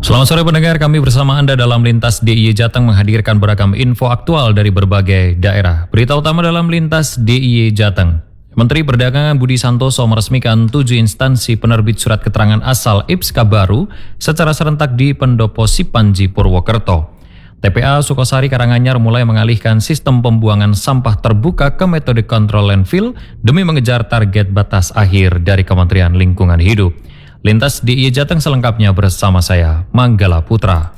Selamat sore pendengar, kami bersama Anda dalam Lintas DIY Jateng menghadirkan beragam info aktual dari berbagai daerah. Berita utama dalam Lintas DIY Jateng. Menteri Perdagangan Budi Santoso meresmikan 7 instansi penerbit surat keterangan asal IPSK baru secara serentak di Pendopo Sipanji, Purwokerto. TPA Sukosari Karanganyar mulai mengalihkan sistem pembuangan sampah terbuka ke metode kontrol landfill demi mengejar target batas akhir dari Kementerian Lingkungan Hidup. Lintas DIY Jateng selengkapnya bersama saya, Manggala Putra.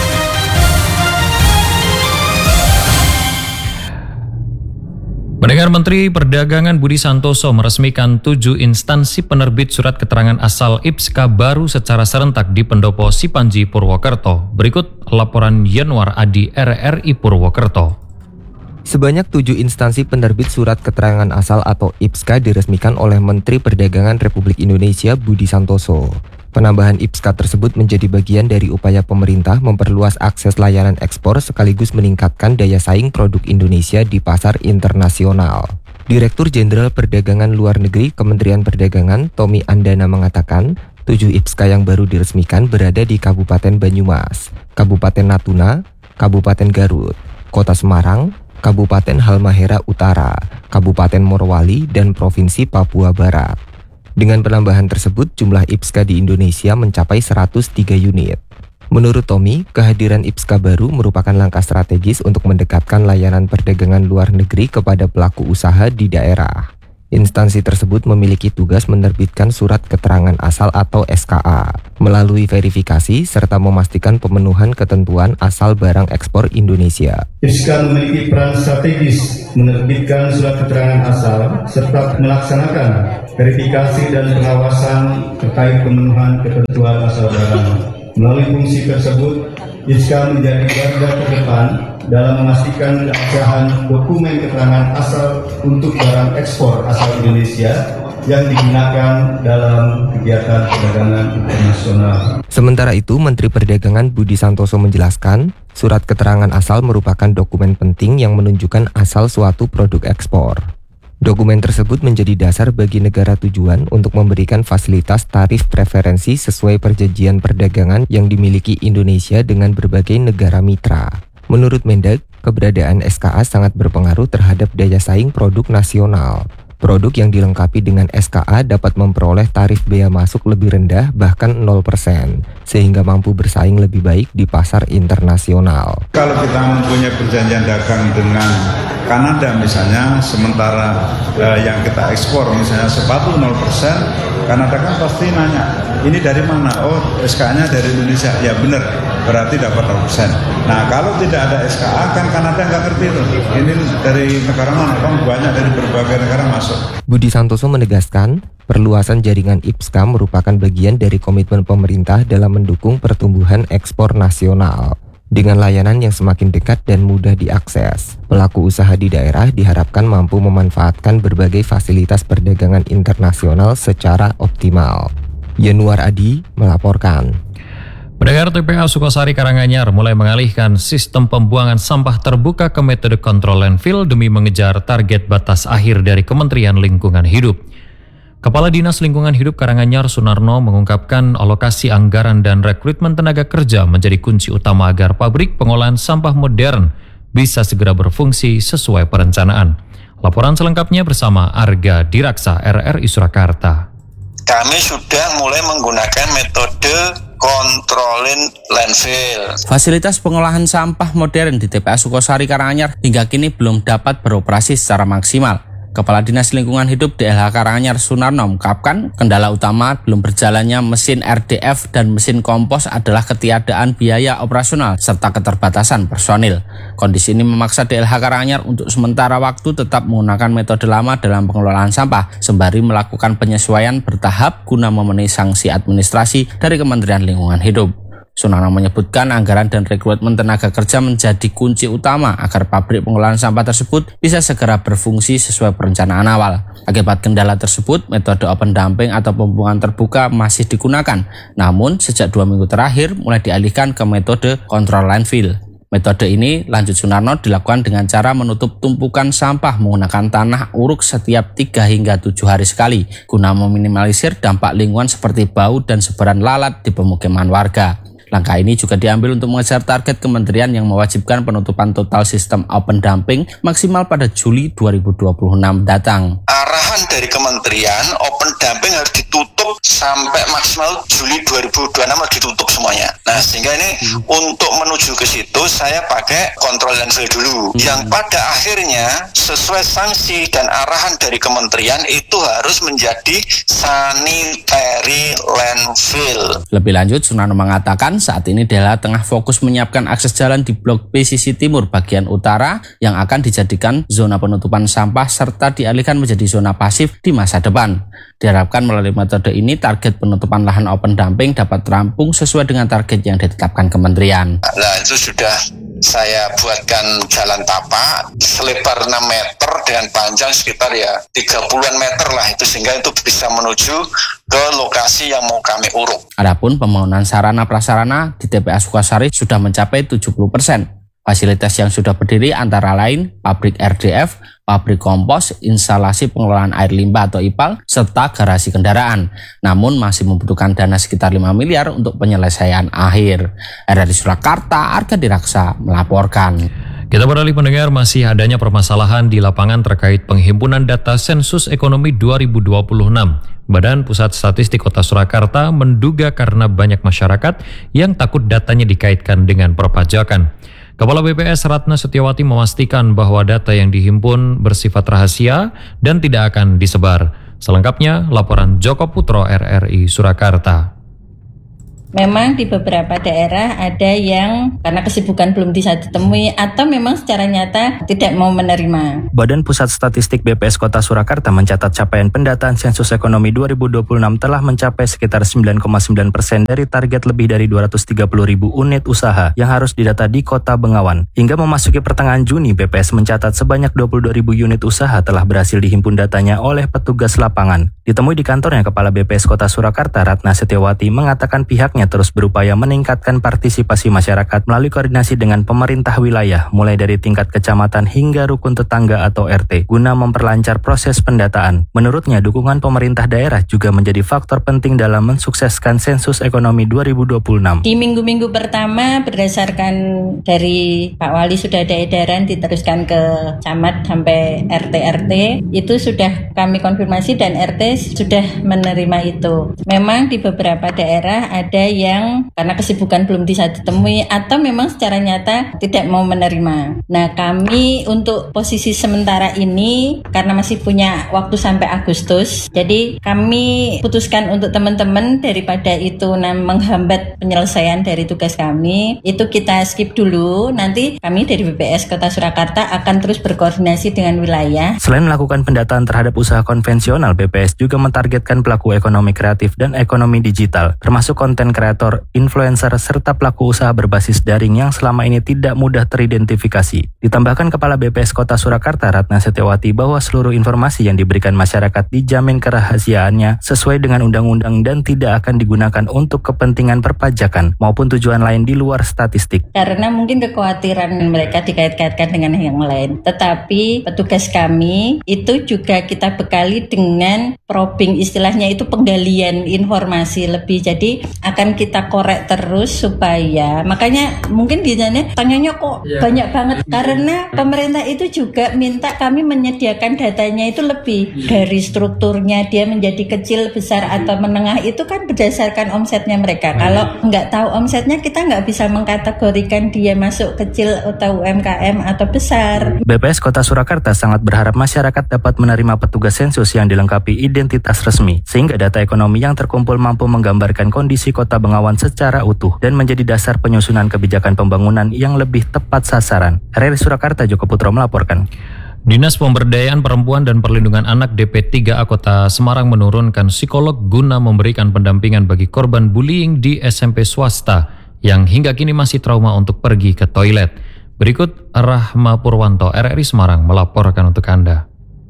Pendengar, Menteri Perdagangan Budi Santoso meresmikan 7 instansi penerbit surat keterangan asal IPSK baru secara serentak di Pendopo Sipanji, Purwokerto. Berikut laporan Yanuar Adi RRI Purwokerto. Sebanyak 7 instansi penerbit surat keterangan asal atau IPSK diresmikan oleh Menteri Perdagangan Republik Indonesia Budi Santoso. Penambahan IPSK tersebut menjadi bagian dari upaya pemerintah memperluas akses layanan ekspor sekaligus meningkatkan daya saing produk Indonesia di pasar internasional. Direktur Jenderal Perdagangan Luar Negeri Kementerian Perdagangan Tommy Andana mengatakan, 7 IPSK yang baru diresmikan berada di Kabupaten Banyumas, Kabupaten Natuna, Kabupaten Garut, Kota Semarang, Kabupaten Halmahera Utara, Kabupaten Morowali, dan Provinsi Papua Barat. Dengan penambahan tersebut, jumlah IPSK di Indonesia mencapai 103 unit. Menurut Tommy, kehadiran IPSK baru merupakan langkah strategis untuk mendekatkan layanan perdagangan luar negeri kepada pelaku usaha di daerah. Instansi tersebut memiliki tugas menerbitkan surat keterangan asal atau SKA, melalui verifikasi serta memastikan pemenuhan ketentuan asal barang ekspor Indonesia. IPSK memiliki peran strategis menerbitkan surat keterangan asal serta melaksanakan verifikasi dan pengawasan terkait pemenuhan ketentuan asal barang. Melalui fungsi tersebut, IPSK menjadi garda terdepan dalam memastikan keabsahan dokumen keterangan asal untuk barang ekspor asal Indonesia yang digunakan dalam kegiatan perdagangan internasional. Sementara itu, Menteri Perdagangan Budi Santoso menjelaskan, surat keterangan asal merupakan dokumen penting yang menunjukkan asal suatu produk ekspor. Dokumen tersebut menjadi dasar bagi negara tujuan untuk memberikan fasilitas tarif preferensi sesuai perjanjian perdagangan yang dimiliki Indonesia dengan berbagai negara mitra. Menurut Mendag, keberadaan SKA sangat berpengaruh terhadap daya saing produk nasional. Produk yang dilengkapi dengan SKA dapat memperoleh tarif bea masuk lebih rendah, bahkan 0%, sehingga mampu bersaing lebih baik di pasar internasional. Kalau kita mempunyai perjanjian dagang dengan Kanada misalnya, sementara yang kita ekspor misalnya sepatu 0%, Kanada kan pasti nanya, ini dari mana? Oh, SKA-nya dari Indonesia. Ya benar, berarti dapat 0%. Nah, kalau tidak ada SKA kan Kanada nggak ngerti tuh, ini dari negara mana? Kan banyak dari berbagai negara masuk. Budi Santoso menegaskan, perluasan jaringan IPSK merupakan bagian dari komitmen pemerintah dalam mendukung pertumbuhan ekspor nasional. Dengan layanan yang semakin dekat dan mudah diakses, pelaku usaha di daerah diharapkan mampu memanfaatkan berbagai fasilitas perdagangan internasional secara optimal. Yanuar Adi melaporkan. Pendengar, TPA Sukosari Karanganyar mulai mengalihkan sistem pembuangan sampah terbuka ke metode kontrol landfill demi mengejar target batas akhir dari Kementerian Lingkungan Hidup. Kepala Dinas Lingkungan Hidup Karanganyar Sunarno mengungkapkan alokasi anggaran dan rekrutmen tenaga kerja menjadi kunci utama agar pabrik pengolahan sampah modern bisa segera berfungsi sesuai perencanaan. Laporan selengkapnya bersama Arga Diraksa RRI Surakarta. Kami sudah mulai menggunakan metode kontrolin landfill. Fasilitas pengolahan sampah modern di TPA Sukosari Karanganyar hingga kini belum dapat beroperasi secara maksimal. Kepala Dinas Lingkungan Hidup DLH Karanganyar Sunarno mengungkapkan kendala utama belum berjalannya mesin RDF dan mesin kompos adalah ketiadaan biaya operasional serta keterbatasan personil. Kondisi ini memaksa DLH Karanganyar untuk sementara waktu tetap menggunakan metode lama dalam pengelolaan sampah sembari melakukan penyesuaian bertahap guna memenuhi sanksi administrasi dari Kementerian Lingkungan Hidup. Sunarno menyebutkan anggaran dan rekrutmen tenaga kerja menjadi kunci utama agar pabrik pengolahan sampah tersebut bisa segera berfungsi sesuai perencanaan awal. Akibat kendala tersebut, metode open dumping atau pembuangan terbuka masih digunakan. Namun, sejak 2 minggu terakhir mulai dialihkan ke metode kontrol landfill. Metode ini, lanjut Sunarno, dilakukan dengan cara menutup tumpukan sampah menggunakan tanah uruk setiap 3 hingga 7 hari sekali, guna meminimalisir dampak lingkungan seperti bau dan sebaran lalat di pemukiman warga. Langkah ini juga diambil untuk mengejar target kementerian yang mewajibkan penutupan total sistem open dumping maksimal pada Juli 2026 datang. Arahan dari kementerian open dumping harus ditutup sampai maksimal Juli 2026 harus ditutup semuanya. Nah, sehingga ini untuk menuju ke situ saya pakai kontrol landfill dulu. Yang pada akhirnya sesuai sanksi dan arahan dari kementerian itu harus menjadi sanitary landfill. Lebih lanjut, Sunarno mengatakan saat ini DLH tengah fokus menyiapkan akses jalan di Blok B sisi timur bagian utara yang akan dijadikan zona penutupan sampah serta dialihkan menjadi zona pasif di masa depan. Diharapkan melalui metode ini target penutupan lahan open dumping dapat rampung sesuai dengan target yang ditetapkan kementerian. Nah, itu sudah saya buatkan jalan tapak selebar 6 meter dengan panjang sekitar 30-an meter lah itu, sehingga itu bisa menuju ke lokasi yang mau kami uruk. Adapun pembangunan sarana prasarana di TPA Sukosari sudah mencapai 70%. Fasilitas yang sudah berdiri antara lain pabrik RDF, pabrik kompos, instalasi pengelolaan air limbah atau IPAL, serta garasi kendaraan. Namun masih membutuhkan dana sekitar 5 miliar untuk penyelesaian akhir. RRI Surakarta, Arga Diraksa melaporkan. Kita beralih mendengar masih adanya permasalahan di lapangan terkait penghimpunan data sensus ekonomi 2026. Badan Pusat Statistik Kota Surakarta menduga karena banyak masyarakat yang takut datanya dikaitkan dengan perpajakan. Kepala BPS Ratna Setiawati memastikan bahwa data yang dihimpun bersifat rahasia dan tidak akan disebar. Selengkapnya, laporan Joko Putro RRI Surakarta. Memang di beberapa daerah ada yang karena kesibukan belum bisa ditemui atau memang secara nyata tidak mau menerima. Badan Pusat Statistik BPS Kota Surakarta mencatat capaian pendataan sensus ekonomi 2026 telah mencapai sekitar 9,9% dari target lebih dari 230.000 unit usaha yang harus didata di Kota Bengawan. Hingga memasuki pertengahan Juni, BPS mencatat sebanyak 22.000 unit usaha telah berhasil dihimpun datanya oleh petugas lapangan. Ditemui di kantornya, Kepala BPS Kota Surakarta Ratna Setiawati mengatakan pihaknya terus berupaya meningkatkan partisipasi masyarakat melalui koordinasi dengan pemerintah wilayah, mulai dari tingkat kecamatan hingga rukun tetangga atau RT, guna memperlancar proses pendataan. Menurutnya, dukungan pemerintah daerah juga menjadi faktor penting dalam mensukseskan sensus ekonomi 2026. Di minggu-minggu pertama, berdasarkan dari Pak Wali sudah ada edaran diteruskan ke camat sampai RT-RT, itu sudah kami konfirmasi dan RT sudah menerima itu. Memang di beberapa daerah ada yang karena kesibukan belum bisa ditemui atau memang secara nyata tidak mau menerima. Nah, kami untuk posisi sementara ini karena masih punya waktu sampai Agustus, jadi kami putuskan untuk teman-teman daripada itu menghambat penyelesaian dari tugas kami, itu kita skip dulu. Nanti kami dari BPS Kota Surakarta akan terus berkoordinasi dengan wilayah. Selain melakukan pendataan terhadap usaha konvensional, BPS juga mentargetkan pelaku ekonomi kreatif dan ekonomi digital, termasuk konten kreator, influencer, serta pelaku usaha berbasis daring yang selama ini tidak mudah teridentifikasi. Ditambahkan Kepala BPS Kota Surakarta Ratna Setiawati bahwa seluruh informasi yang diberikan masyarakat dijamin kerahasiaannya sesuai dengan undang-undang dan tidak akan digunakan untuk kepentingan perpajakan maupun tujuan lain di luar statistik. Karena mungkin kekhawatiran mereka dikait-kaitkan dengan yang lain. Tetapi petugas kami itu juga kita bekali dengan probing, istilahnya itu penggalian informasi lebih. Jadi akan kita korek terus supaya, makanya mungkin tanyanya kok banyak banget, karena pemerintah itu juga minta kami menyediakan datanya itu lebih dari strukturnya, dia menjadi kecil, besar atau menengah itu kan berdasarkan omsetnya mereka. Kalau nggak tahu omsetnya, kita nggak bisa mengkategorikan dia masuk kecil atau UMKM atau besar. BPS Kota Surakarta sangat berharap masyarakat dapat menerima petugas sensus yang dilengkapi identitas resmi, sehingga data ekonomi yang terkumpul mampu menggambarkan kondisi Kota Bengawan secara utuh dan menjadi dasar penyusunan kebijakan pembangunan yang lebih tepat sasaran. RRI Surakarta, Joko Putro melaporkan. Dinas Pemberdayaan Perempuan dan Perlindungan Anak DP3A Kota Semarang menurunkan psikolog guna memberikan pendampingan bagi korban bullying di SMP swasta yang hingga kini masih trauma untuk pergi ke toilet. Berikut Rahma Purwanto, RRI Semarang melaporkan untuk Anda.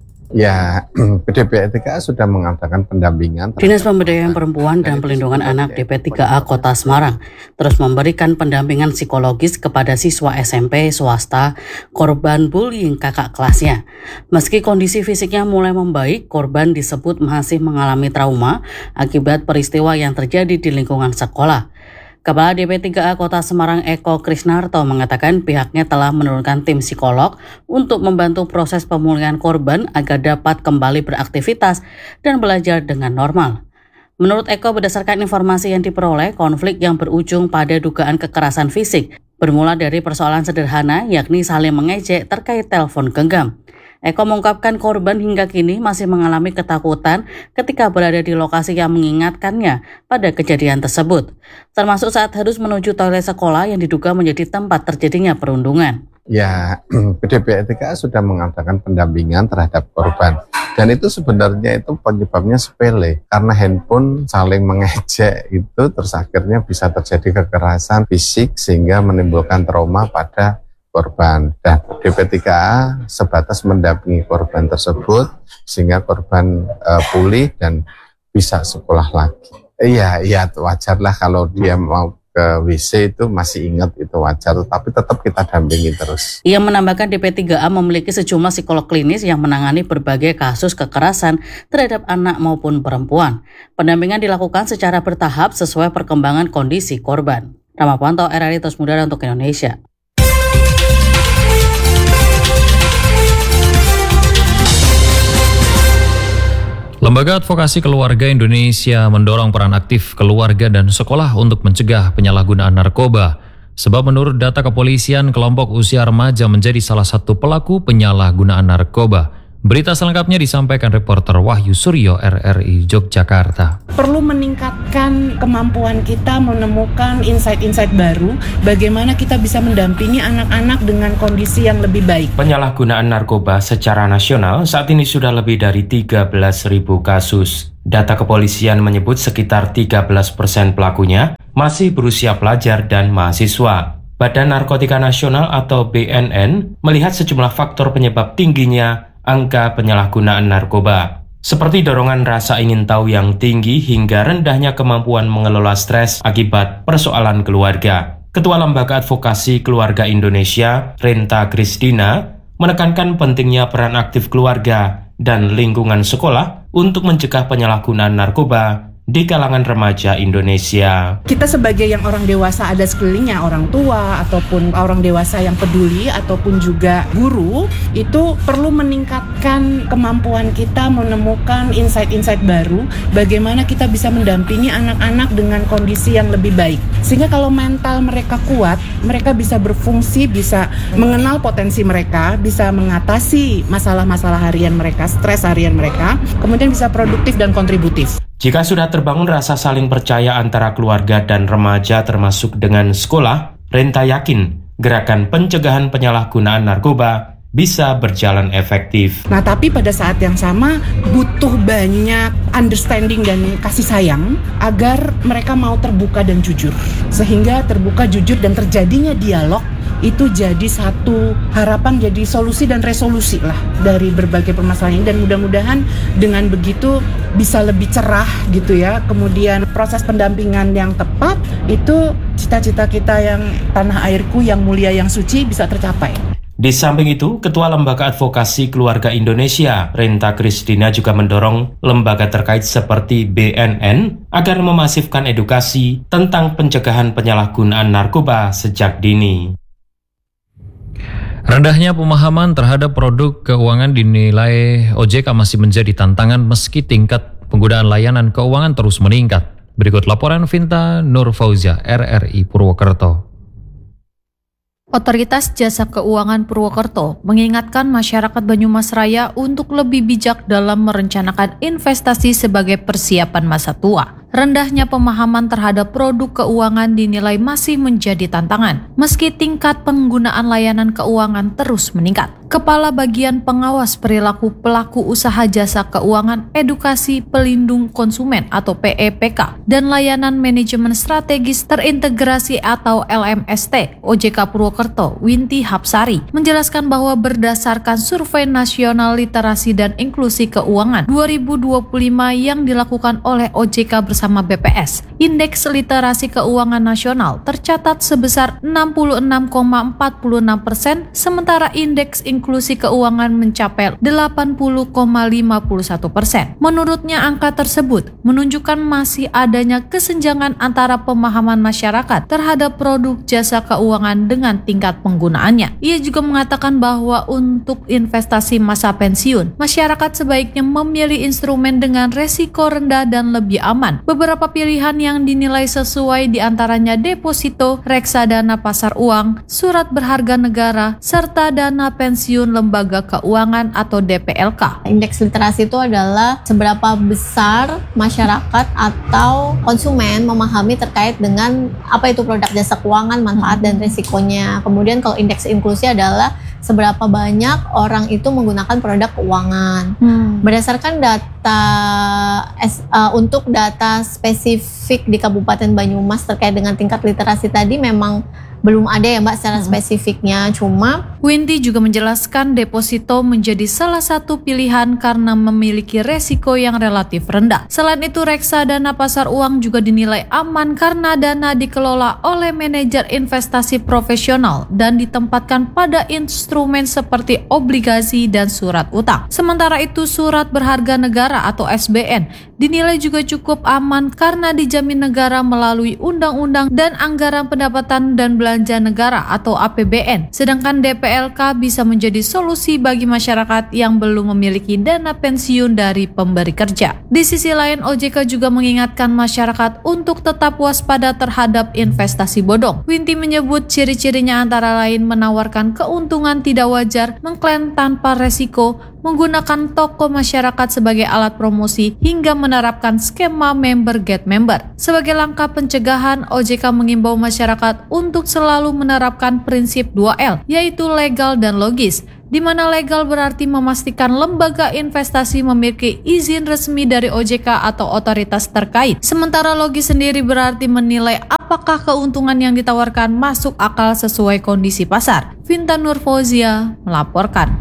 Ya, DP3A sudah mengadakan pendampingan. Dinas Pemberdayaan Perempuan dan Perlindungan Anak DP3A Kota Semarang terus memberikan pendampingan psikologis kepada siswa SMP swasta korban bullying kakak kelasnya. Meski kondisi fisiknya mulai membaik, korban disebut masih mengalami trauma akibat peristiwa yang terjadi di lingkungan sekolah. Kepala DP3A Kota Semarang Eko Krisnarto mengatakan pihaknya telah menurunkan tim psikolog untuk membantu proses pemulihan korban agar dapat kembali beraktivitas dan belajar dengan normal. Menurut Eko, berdasarkan informasi yang diperoleh, konflik yang berujung pada dugaan kekerasan fisik bermula dari persoalan sederhana, yakni saling mengejek terkait telepon genggam. Eko mengungkapkan korban hingga kini masih mengalami ketakutan ketika berada di lokasi yang mengingatkannya pada kejadian tersebut, termasuk saat harus menuju toilet sekolah yang diduga menjadi tempat terjadinya perundungan. Ya, PDP3A sudah mengadakan pendampingan terhadap korban. Dan itu sebenarnya itu penyebabnya sepele. Karena handphone saling mengejek itu terus akhirnya bisa terjadi kekerasan fisik sehingga menimbulkan trauma pada korban. Dan DP3A sebatas mendampingi korban tersebut sehingga korban pulih dan bisa sekolah lagi. Iya wajarlah kalau dia mau ke WC itu masih ingat, itu wajar, tapi tetap kita dampingi terus. Ia menambahkan DP3A memiliki sejumlah psikolog klinis yang menangani berbagai kasus kekerasan terhadap anak maupun perempuan. Pendampingan dilakukan secara bertahap sesuai perkembangan kondisi korban. Ramapanto, RRI Terus Mudara untuk Indonesia. Lembaga Advokasi Keluarga Indonesia mendorong peran aktif keluarga dan sekolah untuk mencegah penyalahgunaan narkoba. Sebab menurut data kepolisian, kelompok usia remaja menjadi salah satu pelaku penyalahgunaan narkoba. Berita selengkapnya disampaikan reporter Wahyu Suryo, RRI Yogyakarta. Perlu meningkatkan kemampuan kita menemukan insight-insight baru, bagaimana kita bisa mendampingi anak-anak dengan kondisi yang lebih baik. Penyalahgunaan narkoba secara nasional saat ini sudah lebih dari 13.000 kasus. Data kepolisian menyebut sekitar 13% pelakunya masih berusia pelajar dan mahasiswa. Badan Narkotika Nasional atau BNN melihat sejumlah faktor penyebab tingginya angka penyalahgunaan narkoba, seperti dorongan rasa ingin tahu yang tinggi hingga rendahnya kemampuan mengelola stres akibat persoalan keluarga. Ketua Lembaga Advokasi Keluarga Indonesia, Renta Kristina, menekankan pentingnya peran aktif keluarga dan lingkungan sekolah untuk mencegah penyalahgunaan narkoba di kalangan remaja Indonesia. Kita sebagai yang orang dewasa ada sekelilingnya, orang tua ataupun orang dewasa yang peduli ataupun juga guru, itu perlu meningkatkan kemampuan kita menemukan insight-insight baru, bagaimana kita bisa mendampingi anak-anak dengan kondisi yang lebih baik. Sehingga kalau mental mereka kuat, mereka bisa berfungsi, bisa mengenal potensi mereka, bisa mengatasi masalah-masalah harian mereka, stres harian mereka, kemudian bisa produktif dan kontributif. Jika sudah terbangun rasa saling percaya antara keluarga dan remaja termasuk dengan sekolah, Renta yakin gerakan pencegahan penyalahgunaan narkoba bisa berjalan efektif. Nah, tapi pada saat yang sama butuh banyak understanding dan kasih sayang agar mereka mau terbuka dan jujur. Sehingga terbuka, jujur, dan terjadinya dialog itu jadi satu harapan, jadi solusi dan resolusi lah dari berbagai permasalahan ini, dan mudah-mudahan dengan begitu bisa lebih cerah gitu ya. Kemudian proses pendampingan yang tepat itu cita-cita kita yang tanah airku yang mulia yang suci bisa tercapai. Di samping itu, Ketua Lembaga Advokasi Keluarga Indonesia, Renta Kristina, juga mendorong lembaga terkait seperti BNN agar memasifkan edukasi tentang pencegahan penyalahgunaan narkoba sejak dini. Rendahnya pemahaman terhadap produk keuangan dinilai OJK masih menjadi tantangan meski tingkat penggunaan layanan keuangan terus meningkat. Berikut laporan Vinta Nur Fauzia, RRI Purwokerto. Otoritas Jasa Keuangan Purwokerto mengingatkan masyarakat Banyumas Raya untuk lebih bijak dalam merencanakan investasi sebagai persiapan masa tua. Rendahnya pemahaman terhadap produk keuangan dinilai masih menjadi tantangan, meski tingkat penggunaan layanan keuangan terus meningkat. Kepala Bagian Pengawas Perilaku Pelaku Usaha Jasa Keuangan Edukasi Pelindung Konsumen atau PEPK dan Layanan Manajemen Strategis Terintegrasi atau LMST OJK Purwokerto, Winti Hapsari, menjelaskan bahwa berdasarkan Survei Nasional Literasi dan Inklusi Keuangan 2025 yang dilakukan oleh OJK bersama bersama BPS. Indeks literasi keuangan nasional tercatat sebesar 66,46%, sementara indeks inklusi keuangan mencapai 80,51%. Menurutnya angka tersebut menunjukkan masih adanya kesenjangan antara pemahaman masyarakat terhadap produk jasa keuangan dengan tingkat penggunaannya. Ia juga mengatakan bahwa untuk investasi masa pensiun, masyarakat sebaiknya memilih instrumen dengan resiko rendah dan lebih aman. Beberapa pilihan yang dinilai sesuai diantaranya deposito, reksadana pasar uang, surat berharga negara, serta dana pensiun lembaga keuangan atau DPLK. Indeks literasi itu adalah seberapa besar masyarakat atau konsumen memahami terkait dengan apa itu produk jasa keuangan, manfaat dan risikonya. Kemudian kalau indeks inklusi adalah seberapa banyak orang itu menggunakan produk keuangan. Berdasarkan data untuk data spesifik di Kabupaten Banyumas terkait dengan tingkat literasi tadi memang belum ada ya Mbak secara spesifiknya, cuma Winty juga menjelaskan deposito menjadi salah satu pilihan karena memiliki resiko yang relatif rendah. Selain itu, reksadana pasar uang juga dinilai aman karena dana dikelola oleh manajer investasi profesional dan ditempatkan pada instrumen seperti obligasi dan surat utang. Sementara itu, surat berharga negara atau SBN dinilai juga cukup aman karena dijamin negara melalui undang-undang dan anggaran pendapatan dan belanja negara atau APBN. Sedangkan DPLK bisa menjadi solusi bagi masyarakat yang belum memiliki dana pensiun dari pemberi kerja. Di sisi lain, OJK juga mengingatkan masyarakat untuk tetap waspada terhadap investasi bodong. Winty menyebut ciri-cirinya antara lain menawarkan keuntungan tidak wajar, mengklaim tanpa resiko, menggunakan toko masyarakat sebagai alat promosi, hingga menerapkan skema member get member. Sebagai langkah pencegahan, OJK mengimbau masyarakat untuk selalu menerapkan prinsip 2L, yaitu legal dan logis, di mana legal berarti memastikan lembaga investasi memiliki izin resmi dari OJK atau otoritas terkait. Sementara logis sendiri berarti menilai apakah keuntungan yang ditawarkan masuk akal sesuai kondisi pasar. Vinta Nurfauzia melaporkan.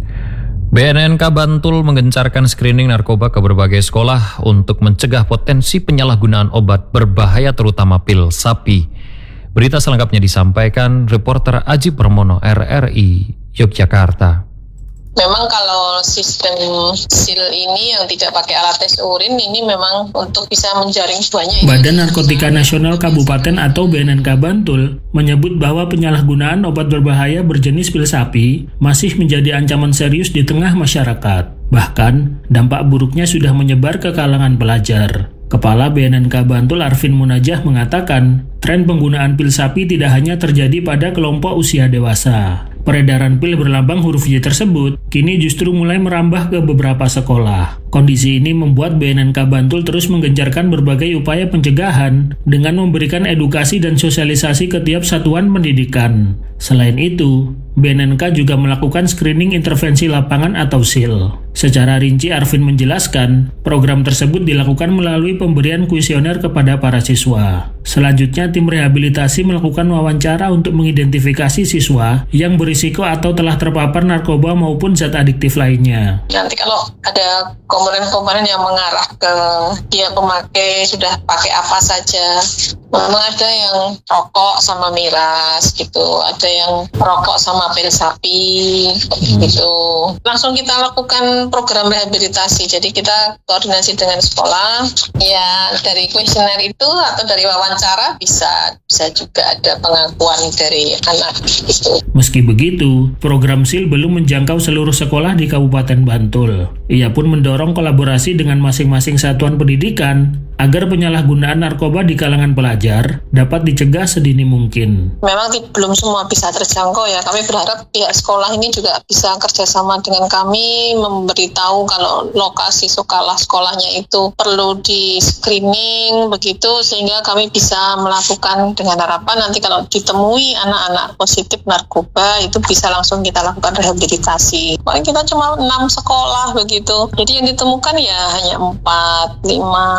BNNK Bantul menggencarkan screening narkoba ke berbagai sekolah untuk mencegah potensi penyalahgunaan obat berbahaya terutama pil sapi. Berita selengkapnya disampaikan reporter Aji Permono RRI Yogyakarta. Memang kalau sistem SIL ini yang tidak pakai alat tes urin ini memang untuk bisa menjaring banyak. Badan Narkotika Nasional Kabupaten atau BNNK Bantul menyebut bahwa penyalahgunaan obat berbahaya berjenis pil sapi masih menjadi ancaman serius di tengah masyarakat. Bahkan, dampak buruknya sudah menyebar ke kalangan pelajar. Kepala BNNK Bantul Arvin Munajah mengatakan, tren penggunaan pil sapi tidak hanya terjadi pada kelompok usia dewasa. Peredaran pil berlambang huruf Y tersebut kini justru mulai merambah ke beberapa sekolah. Kondisi ini membuat BNNK Bantul terus menggencarkan berbagai upaya pencegahan dengan memberikan edukasi dan sosialisasi ke tiap satuan pendidikan. Selain itu, BNNK juga melakukan screening intervensi lapangan atau SIL. Secara rinci, Arvin menjelaskan, program tersebut dilakukan melalui pemberian kuesioner kepada para siswa. Selanjutnya, tim rehabilitasi melakukan wawancara untuk mengidentifikasi siswa yang berisiko atau telah terpapar narkoba maupun zat adiktif lainnya. Nanti kalau ada komponen-komponen yang mengarah ke dia pemakai sudah pakai apa saja, memang ada yang rokok sama miras gitu, ada yang rokok sama pil sapi gitu. Langsung kita lakukan program rehabilitasi. Jadi kita koordinasi dengan sekolah. Ya dari kuesioner itu atau dari wawancara bisa juga ada pengakuan dari anak itu. Meski begitu, program SIL belum menjangkau seluruh sekolah di Kabupaten Bantul. Ia pun mendorong kolaborasi dengan masing-masing satuan pendidikan agar penyalahgunaan narkoba di kalangan pelajar dapat dicegah sedini mungkin. Memang belum semua bisa terjangkau ya. Kami berharap pihak sekolah ini juga bisa kerjasama dengan kami, memberitahu kalau lokasi sekolahnya itu perlu di screening begitu, sehingga kami bisa melakukan dengan harapan nanti kalau ditemui anak-anak positif narkoba itu bisa langsung kita lakukan rehabilitasi. Paling kita cuma 6 sekolah begitu. Jadi yang ditemukan ya hanya 4, 5 gitu.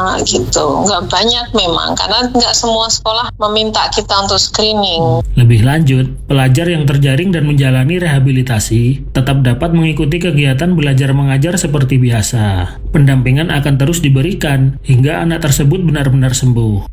gitu. Nggak banyak memang, karena nggak semua sekolah meminta kita untuk screening. Lebih lanjut, pelajar yang terjaring dan menjalani rehabilitasi tetap dapat mengikuti kegiatan belajar mengajar seperti biasa. Pendampingan akan terus diberikan hingga anak tersebut benar-benar sembuh.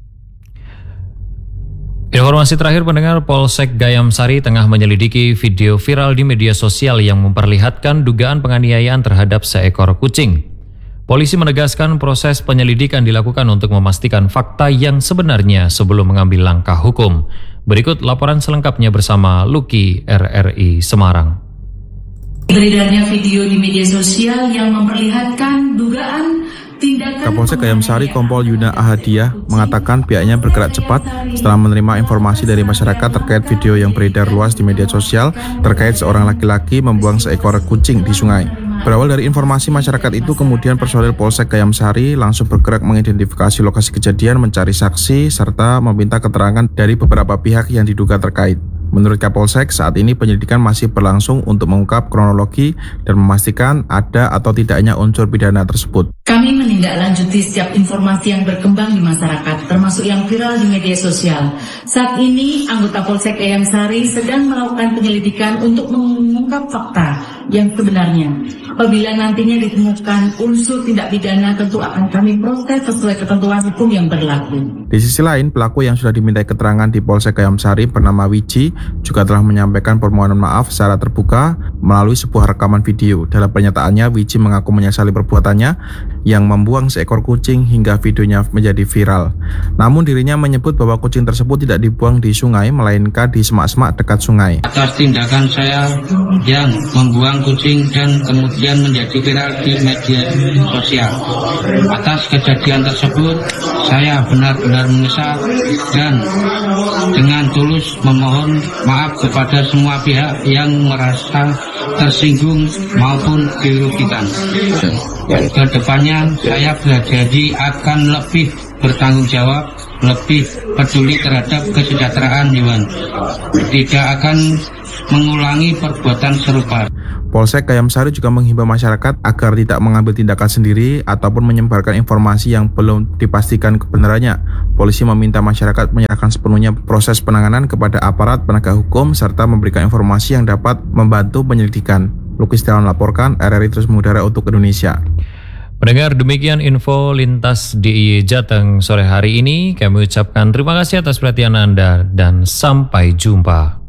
Informasi terakhir pendengar, Polsek Gayam Sari tengah menyelidiki video viral di media sosial yang memperlihatkan dugaan penganiayaan terhadap seekor kucing. Polisi menegaskan proses penyelidikan dilakukan untuk memastikan fakta yang sebenarnya sebelum mengambil langkah hukum. Berikut laporan selengkapnya bersama Lucky RRI Semarang. Beredarnya video di media sosial yang memperlihatkan dugaan Kapolsek Gayam Sari Kompol Yuna Ahadiah mengatakan pihaknya bergerak cepat setelah menerima informasi dari masyarakat terkait video yang beredar luas di media sosial terkait seorang laki-laki membuang seekor kucing di sungai. Berawal dari informasi masyarakat itu, kemudian personil Polsek Gayam Sari langsung bergerak mengidentifikasi lokasi kejadian, mencari saksi, serta meminta keterangan dari beberapa pihak yang diduga terkait. Menurut Kapolsek, saat ini penyelidikan masih berlangsung untuk mengungkap kronologi dan memastikan ada atau tidaknya unsur pidana tersebut. Kami menindaklanjuti setiap informasi yang berkembang di masyarakat, termasuk yang viral di media sosial. Saat ini, anggota Polsek Gayam Sari sedang melakukan penyelidikan untuk mengungkap fakta yang sebenarnya. Apabila nantinya ditemukan unsur tindak pidana, tentu akan kami proses sesuai ketentuan hukum yang berlaku. Di sisi lain, pelaku yang sudah dimintai keterangan di Polsek Gayam Sari bernama Wiji juga telah menyampaikan permohonan maaf secara terbuka melalui sebuah rekaman video. Dalam pernyataannya, Wiji mengaku menyesali perbuatannya yang membuang seekor kucing hingga videonya menjadi viral. Namun dirinya menyebut bahwa kucing tersebut tidak dibuang di sungai, melainkan di semak-semak dekat sungai. Atas tindakan saya yang membuang kucing dan kemudian menjadi viral di media sosial. Atas kejadian tersebut, saya benar-benar menyesal dan dengan tulus memohon maaf kepada semua pihak yang merasa tersinggung maupun dirugikan. Kedepannya saya berjanji akan lebih bertanggung jawab, lebih peduli terhadap kesejahteraan hewan. Tidak akan mengulangi perbuatan serupa. Polsek Gayam Sari juga menghimbau masyarakat agar tidak mengambil tindakan sendiri ataupun menyebarkan informasi yang belum dipastikan kebenarannya. Polisi meminta masyarakat menyerahkan sepenuhnya proses penanganan kepada aparat penegak hukum serta memberikan informasi yang dapat membantu penyelidikan. Lucky Setiawan melaporkan, RRI terus mengudara untuk Indonesia. Pendengar, demikian info lintas DIY Jateng sore hari ini. Kami ucapkan terima kasih atas perhatian Anda dan sampai jumpa.